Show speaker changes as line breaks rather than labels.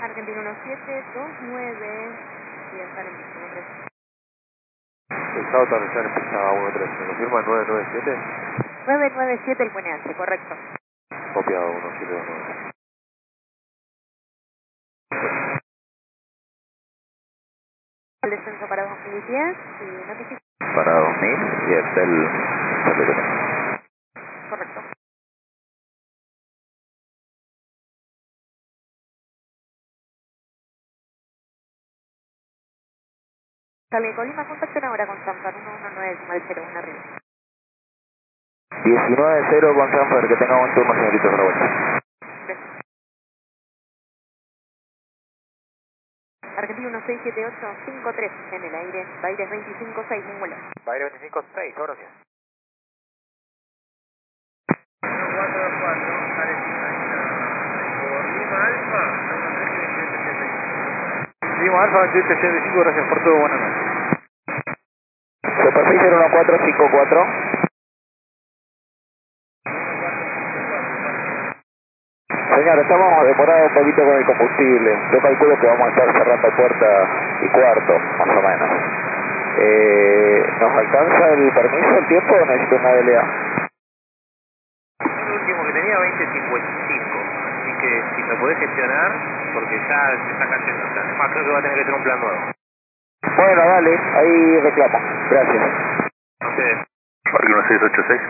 Argentina 1729, y estar en piso 13.
El sábado también están en pista 13. ¿Me confirma 997?
997 el Puente Alto, correcto.
Copiado 1729.
El descenso para 2010 y notificación.
Para 2000 y es el...
Correcto. Sale Colima, contacten ahora con Sanfar 119 arriba.
19-0 con Sanfer, que tenga buen turno, señorito, por la vuelta.
Argentina 167853 en el aire, Baires 256 en vuelo.
Baile 25-6, ahora sí.
144, sale por Lima Alfa,
Lima Alfa 2875, gracias por todo, buenas noches.
Superficie 1454. Señor, estamos demorados un poquito con el combustible. Yo calculo que vamos a estar cerrando puerta y cuarto, más o menos. ¿Nos alcanza el permiso, el tiempo o necesito una DLA?
El último que tenía 2055, así que si me podés gestionar, porque ya se está cayendo, o sea, además creo que va a tener que tener un plan nuevo.
Bueno, dale, ahí reclamo. Gracias.
No sé.
Parque 1686.